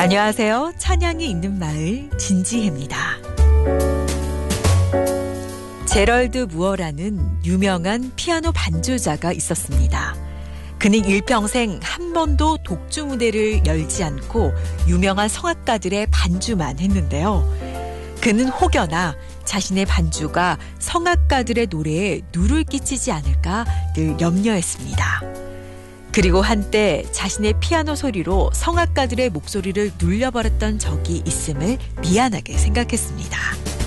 안녕하세요. 찬양이 있는 마을 진지혜입니다. 제럴드 무어라는 유명한 피아노 반주자가 있었습니다. 그는 일평생 한 번도 독주 무대를 열지 않고 유명한 성악가들의 반주만 했는데요. 그는 혹여나 자신의 반주가 성악가들의 노래에 누를 끼치지 않을까 늘 염려했습니다. 그리고 한때 자신의 피아노 소리로 성악가들의 목소리를 눌려버렸던 적이 있음을 미안하게 생각했습니다.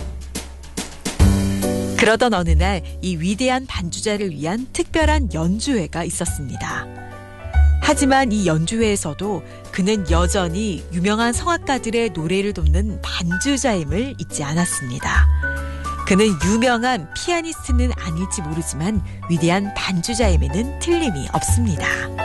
그러던 어느 날 이 위대한 반주자를 위한 특별한 연주회가 있었습니다. 하지만 이 연주회에서도 그는 여전히 유명한 성악가들의 노래를 돕는 반주자임을 잊지 않았습니다. 그는 유명한 피아니스트는 아닐지 모르지만 위대한 반주자임에는 틀림이 없습니다.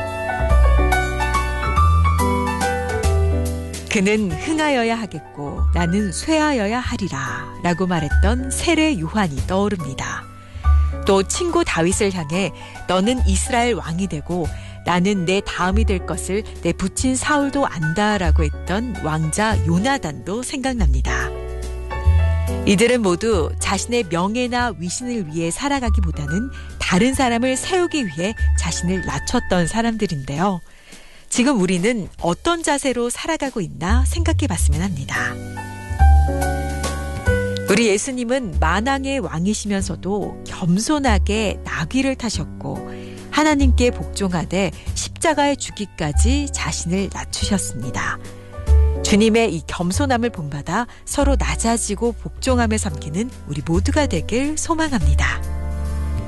그는 흥하여야 하겠고 나는 쇠하여야 하리라 라고 말했던 세례 요한이 떠오릅니다. 또 친구 다윗을 향해 너는 이스라엘 왕이 되고 나는 내 다음이 될 것을 내 부친 사울도 안다라고 했던 왕자 요나단도 생각납니다. 이들은 모두 자신의 명예나 위신을 위해 살아가기보다는 다른 사람을 세우기 위해 자신을 낮췄던 사람들인데요. 지금 우리는 어떤 자세로 살아가고 있나 생각해 봤으면 합니다. 우리 예수님은 만왕의 왕이시면서도 겸손하게 나귀를 타셨고 하나님께 복종하되 십자가에 죽기까지 자신을 낮추셨습니다. 주님의 이 겸손함을 본받아 서로 낮아지고 복종하며 섬기는 우리 모두가 되길 소망합니다.